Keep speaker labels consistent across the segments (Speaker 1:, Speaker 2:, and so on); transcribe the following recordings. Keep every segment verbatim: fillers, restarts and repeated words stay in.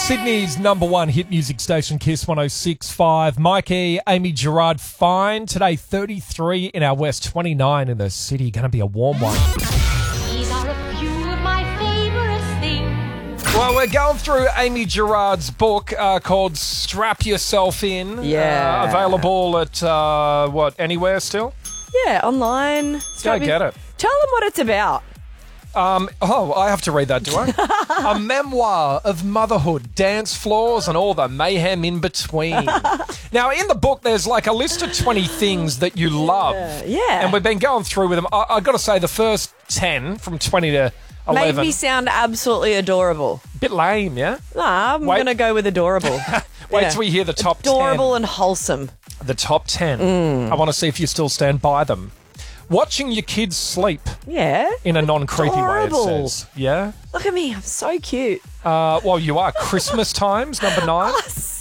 Speaker 1: Sydney's number one hit music station, Kiss one oh six point five. Mikey, Amy Gerard, fine. Today, thirty-three in our west, twenty-nine in the city. Going to be a warm one.
Speaker 2: These are a few of my favourite things.
Speaker 1: Well, we're going through Amy Gerard's book uh, called Strap Yourself In.
Speaker 3: Yeah.
Speaker 1: Uh, available at, uh, what, anywhere still?
Speaker 3: Yeah, online.
Speaker 1: Go
Speaker 3: Strap
Speaker 1: get
Speaker 3: in-
Speaker 1: it.
Speaker 3: Tell them what it's about.
Speaker 1: Um, oh, I have to read that, do I? A memoir of motherhood, dance floors, and all the mayhem in between. Now, in the book, there's like a list of twenty things that you love.
Speaker 3: Yeah.
Speaker 1: And we've been going through with them. I, I've got to say, the first ten, from twenty to eleven.
Speaker 3: Made me sound absolutely adorable.
Speaker 1: Bit lame, yeah?
Speaker 3: Nah, I'm
Speaker 1: Wait.
Speaker 3: going to go with adorable.
Speaker 1: Wait
Speaker 3: Yeah.
Speaker 1: till we hear the top
Speaker 3: Adorable and wholesome.
Speaker 1: ten. The top ten.
Speaker 3: Mm.
Speaker 1: I want to see if you still stand by them. Watching your kids sleep
Speaker 3: Yeah.
Speaker 1: in a non-creepy way, it
Speaker 3: Adorable.
Speaker 1: says. Yeah?
Speaker 3: Look at me. I'm so cute.
Speaker 1: Uh, well, you are. Christmas times, number nine.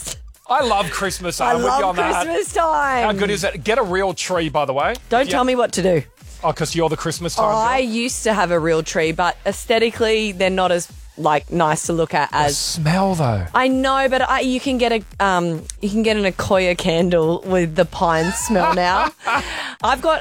Speaker 1: I love Christmas.
Speaker 3: I
Speaker 1: I'm with you on
Speaker 3: love
Speaker 1: that.
Speaker 3: Christmas time.
Speaker 1: How good is it? Get a real tree, by the way.
Speaker 3: Don't
Speaker 1: Yeah.
Speaker 3: tell me what to do.
Speaker 1: Oh, because you're the Christmas time
Speaker 3: I
Speaker 1: girl?
Speaker 3: used to have a real tree, but aesthetically, they're not as like nice to look at
Speaker 1: The
Speaker 3: as.
Speaker 1: smell, though.
Speaker 3: I know, but I, you can get a um, you can get an Akoya candle with the pine smell now. I've got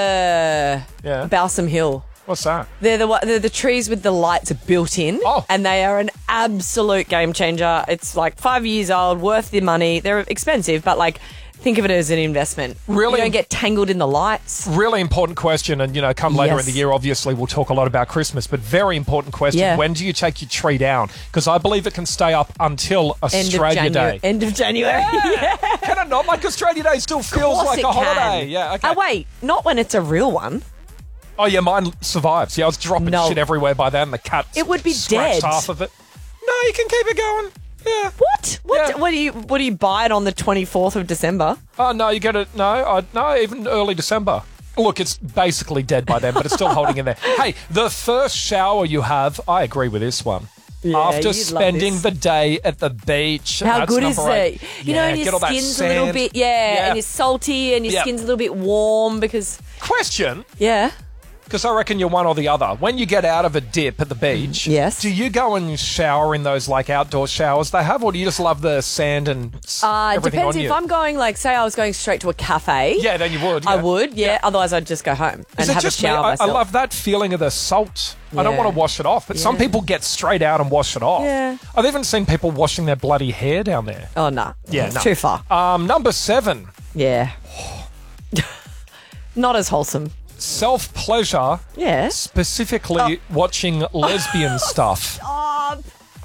Speaker 3: a
Speaker 1: Yeah.
Speaker 3: Balsam Hill.
Speaker 1: What's that?
Speaker 3: They're the one- they're the trees with the lights built in,
Speaker 1: Oh.
Speaker 3: and they are an absolute game changer. It's like five years old, worth the money. They're expensive, but like think of it as an investment.
Speaker 1: Really?
Speaker 3: You don't get tangled in the lights.
Speaker 1: Really important question, and, you know, come later
Speaker 3: Yes.
Speaker 1: in the year, obviously, we'll talk a lot about Christmas, but very important question.
Speaker 3: Yeah.
Speaker 1: When do you take your tree down? Because I believe it can stay up until
Speaker 3: End
Speaker 1: Australia
Speaker 3: of January.
Speaker 1: Day.
Speaker 3: End of January. Yeah.
Speaker 1: Can it not? Like, Australia Day still feels
Speaker 3: Of course
Speaker 1: like
Speaker 3: it
Speaker 1: a holiday.
Speaker 3: can.
Speaker 1: Yeah, okay.
Speaker 3: Oh wait, not when it's a real one.
Speaker 1: Oh, yeah, mine survives. Yeah, I was dropping
Speaker 3: No.
Speaker 1: shit everywhere by then. The cat
Speaker 3: It would be
Speaker 1: scratched
Speaker 3: dead.
Speaker 1: half of it. No, you can keep it going. Yeah.
Speaker 3: What? What?
Speaker 1: Yeah.
Speaker 3: What do you? What do you buy it on the twenty fourth of December?
Speaker 1: Oh, no, you get it. No, I, no, even early December. Look, it's basically dead by then, but it's still holding in there. Hey, the first shower you have, I agree with this one.
Speaker 3: Yeah,
Speaker 1: After
Speaker 3: you'd love
Speaker 1: spending
Speaker 3: this.
Speaker 1: the day at the beach.
Speaker 3: How
Speaker 1: that's
Speaker 3: good is
Speaker 1: number eight.
Speaker 3: it? You know,
Speaker 1: Yeah,
Speaker 3: and
Speaker 1: get
Speaker 3: your
Speaker 1: all that
Speaker 3: skin's a little
Speaker 1: sand.
Speaker 3: bit, yeah,
Speaker 1: Yeah.
Speaker 3: and you're salty, and your
Speaker 1: Yeah.
Speaker 3: skin's a little bit warm because,
Speaker 1: Question,
Speaker 3: yeah.
Speaker 1: because I reckon you're one or the other. When you get out of a dip at the beach,
Speaker 3: Yes.
Speaker 1: do you go and shower in those like outdoor showers they have, or do you just love the sand and s-
Speaker 3: Uh,
Speaker 1: everything
Speaker 3: depends
Speaker 1: on
Speaker 3: if
Speaker 1: you?
Speaker 3: I'm going, like, say I was going straight to a cafe.
Speaker 1: Yeah, then you would.
Speaker 3: I
Speaker 1: yeah.
Speaker 3: would, yeah. Otherwise, I'd just go home and
Speaker 1: Is it
Speaker 3: have a
Speaker 1: just me?
Speaker 3: shower
Speaker 1: I, I
Speaker 3: myself.
Speaker 1: love that feeling of the salt. I don't
Speaker 3: Yeah.
Speaker 1: want to wash it off, but some
Speaker 3: Yeah.
Speaker 1: people get straight out and wash it off.
Speaker 3: Yeah.
Speaker 1: I've even seen people washing their bloody hair down there.
Speaker 3: Oh no,
Speaker 1: Yeah,
Speaker 3: it's
Speaker 1: no.
Speaker 3: too far.
Speaker 1: Um, number seven,
Speaker 3: Yeah, not as wholesome.
Speaker 1: self-pleasure,
Speaker 3: Yeah.
Speaker 1: specifically watching lesbian stuff.
Speaker 3: Oh,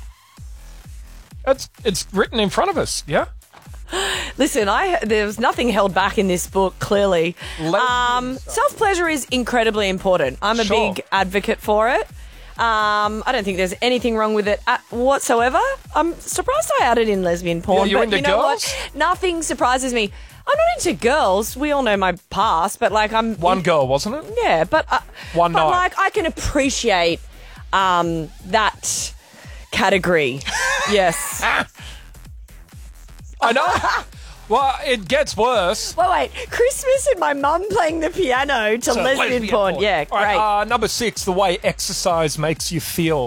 Speaker 1: It's, it's written in front of us, yeah?
Speaker 3: listen, I there was nothing held back in this book. Clearly,
Speaker 1: Lesbian
Speaker 3: um,
Speaker 1: stuff.
Speaker 3: self pleasure is incredibly important. I'm a
Speaker 1: Sure.
Speaker 3: big advocate for it. Um, I don't think there's anything wrong with it at whatsoever. I'm surprised I added in lesbian porn.
Speaker 1: Yeah, you're
Speaker 3: but
Speaker 1: into
Speaker 3: you know
Speaker 1: girls?
Speaker 3: what? Nothing surprises me. I'm not into girls. We all know my past, but like I'm
Speaker 1: One girl, wasn't it?
Speaker 3: Yeah, but uh,
Speaker 1: One
Speaker 3: but
Speaker 1: night.
Speaker 3: like I can appreciate um, that category. Yes.
Speaker 1: I know. Well, it gets worse.
Speaker 3: Well, wait, Christmas and my mum playing the piano to
Speaker 1: So,
Speaker 3: lesbian, porn. Yeah,
Speaker 1: All right,
Speaker 3: great.
Speaker 1: uh, number six, the way exercise makes you feel.